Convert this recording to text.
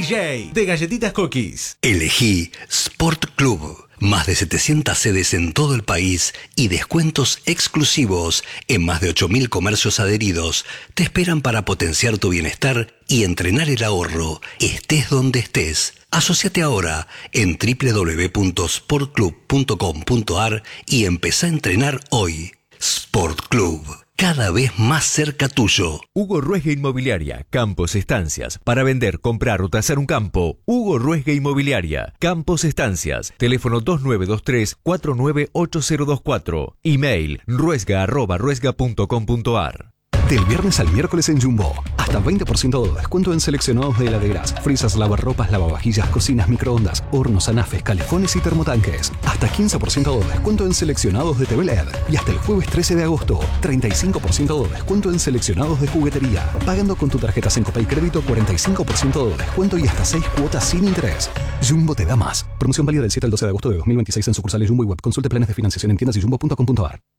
DJ de Galletitas Cookies. Elegí Sport Club. Más de 700 sedes en todo el país y descuentos exclusivos en más de 8.000 comercios adheridos te esperan para potenciar tu bienestar y entrenar el ahorro, estés donde estés. Asociate ahora en www.sportclub.com.ar y empezá a entrenar hoy. Sport Club, cada vez más cerca tuyo. Hugo Ruesga Inmobiliaria, Campos Estancias. Para vender, comprar o tasar un campo, Hugo Ruesga Inmobiliaria, Campos Estancias. Teléfono 2923-498024. Email ruesga@ruesga.com.ar. Del viernes al miércoles en Jumbo. Hasta 20% de descuento en seleccionados de heladeras, frisas, lavarropas, lavavajillas, cocinas, microondas, hornos, anafes, calefones y termotanques. Hasta 15% de descuento en seleccionados de TV LED. Y hasta el jueves 13 de agosto, 35% de descuento en seleccionados de juguetería. Pagando con tu tarjeta Sencopay Crédito, 45% de descuento y hasta 6 cuotas sin interés. Jumbo te da más. Promoción válida del 7 al 12 de agosto de 2026 en sucursales Jumbo y web. Consulte planes de financiación en tiendas y jumbo.com.ar.